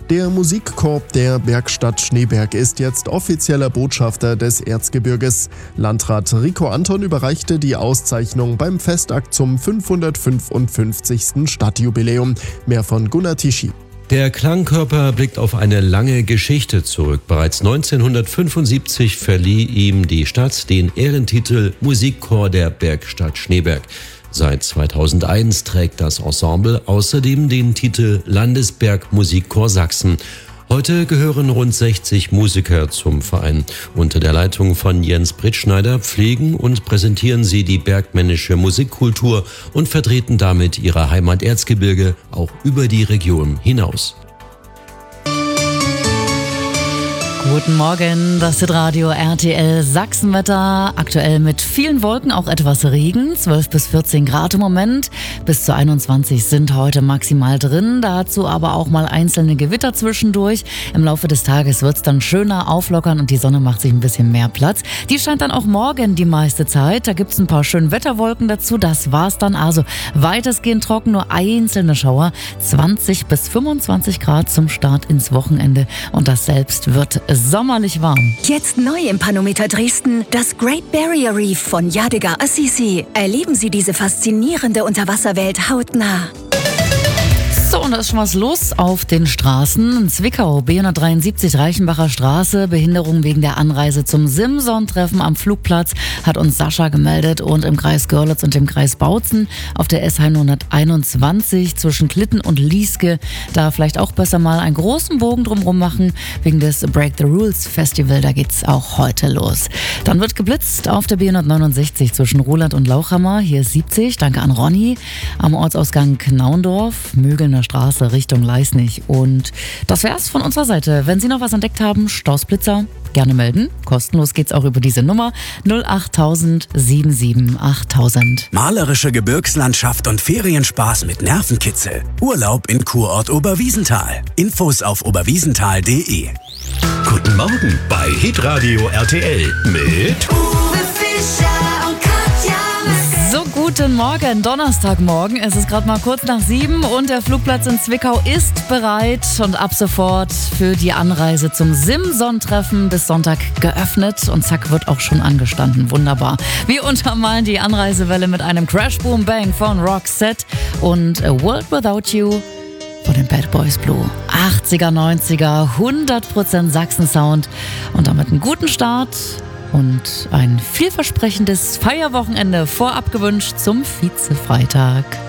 Der Musikkorps der Bergstadt Schneeberg ist jetzt offizieller Botschafter des Erzgebirges. Landrat Rico Anton überreichte die Auszeichnung beim Festakt zum 555. Stadtjubiläum. Mehr von Gunnar Tischi. Der Klangkörper blickt auf eine lange Geschichte zurück. Bereits 1975 verlieh ihm die Stadt den Ehrentitel Musikkorps der Bergstadt Schneeberg. Seit 2001 trägt das Ensemble außerdem den Titel Landesbergmusikkorps Sachsen. Heute gehören rund 60 Musiker zum Verein. Unter der Leitung von Jens Brittschneider pflegen und präsentieren sie die bergmännische Musikkultur und vertreten damit ihre Heimat Erzgebirge auch über die Region hinaus. Guten Morgen, das ist Radio RTL Sachsenwetter. Aktuell mit vielen Wolken, auch etwas Regen. 12 bis 14 Grad im Moment. Bis zu 21 sind heute maximal drin. Dazu aber auch mal einzelne Gewitter zwischendurch. Im Laufe des Tages wird es dann schöner auflockern und die Sonne macht sich ein bisschen mehr Platz. Die scheint dann auch morgen die meiste Zeit. Da gibt es ein paar schöne Wetterwolken dazu. Das war's dann. Also weitestgehend trocken, nur einzelne Schauer. 20 bis 25 Grad zum Start ins Wochenende. Und das selbst wird sommerlich warm. Jetzt neu im Panometer Dresden, das Great Barrier Reef von Yadigar Assisi. Erleben Sie diese faszinierende Unterwasserwelt hautnah. So, und da ist schon was los auf den Straßen. In Zwickau, B173 Reichenbacher Straße, Behinderung wegen der Anreise zum Simson-Treffen am Flugplatz, hat uns Sascha gemeldet. Und im Kreis Görlitz und im Kreis Bautzen auf der S121 zwischen Klitten und Lieske, da vielleicht auch besser mal einen großen Bogen drumherum machen, wegen des Break the Rules Festival, da geht's auch heute los. Dann wird geblitzt auf der B169 zwischen Roland und Lauchhammer, hier ist 70, danke an Ronny, am Ortsausgang Knaundorf, Mögelner Straße Richtung Leisnig. Und das wär's von unserer Seite. Wenn Sie noch was entdeckt haben, Stausblitzer, gerne melden. Kostenlos geht's auch über diese Nummer 08000 77 8000. Malerische Gebirgslandschaft und Ferienspaß mit Nervenkitzel. Urlaub in Kurort Oberwiesenthal. Infos auf oberwiesenthal.de. Guten Morgen bei Hitradio RTL mit Uwe Fischer und Katja. So, guten Morgen, Donnerstagmorgen. Es ist gerade mal kurz nach 7 und der Flugplatz in Zwickau ist bereit und ab sofort für die Anreise zum Simson-Treffen bis Sonntag geöffnet und zack, wird auch schon angestanden. Wunderbar. Wir untermalen die Anreisewelle mit einem Crash Boom Bang von Roxette und A World Without You von den Bad Boys Blue. 80er, 90er, 100% Sachsen-Sound und damit einen guten Start und ein vielversprechendes Feierwochenende vorab gewünscht zum Vize-Freitag.